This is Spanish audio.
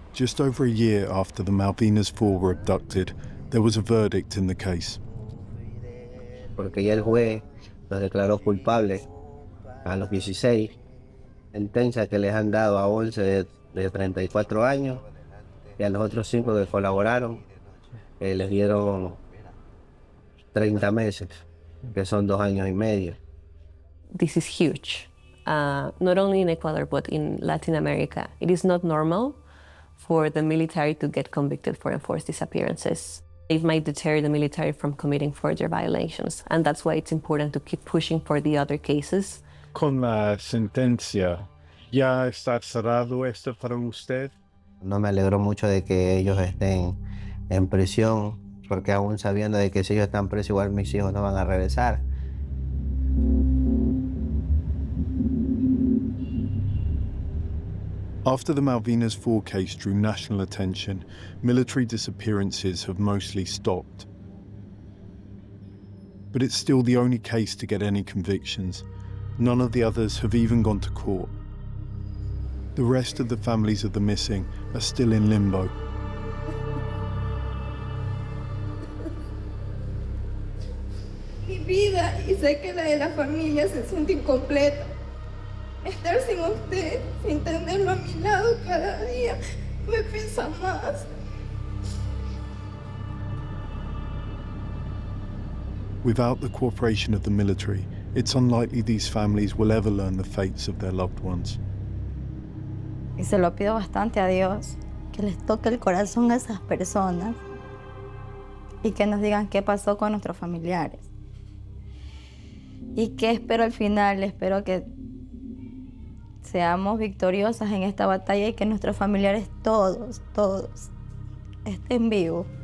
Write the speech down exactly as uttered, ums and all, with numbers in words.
Just over a year after the Malvinas Four were abducted, there was a verdict in the case. Porque ya el juez los declaró culpables a los dieciséis, sentencia que les han dado a once de, de treinta y cuatro años, y a los otros cinco que colaboraron, eh, les dieron treinta meses, que son dos años y medio. This is huge, uh, not only in Ecuador, but in Latin America. It is not normal for the military to get convicted for enforced disappearances. It might deter the military from committing further violations, and that's why it's important to keep pushing for the other cases. Con la sentencia, ¿ya está cerrado esto para usted? No me alegro mucho de que ellos estén en prisión, porque aún sabiendo de que si ellos están presos, igual mis hijos no van a regresar. After the Malvinas Four case drew national attention, military disappearances have mostly stopped. But it's still the only case to get any convictions. None of the others have even gone to court. The rest of the families of the missing are still in limbo. Mi vida, y sé que la de la familia, se siente incompleta. Estar sin usted, sin tenerlo a mi lado cada día, me pesa más. Without the cooperation of the military, it's unlikely these families will ever learn the fates of their loved ones. Y se lo pido bastante a Dios, que les toque el corazón a esas personas y que nos digan qué pasó con nuestros familiares. Y que espero al final, espero que seamos victoriosas en esta batalla y que nuestros familiares todos, todos estén vivos.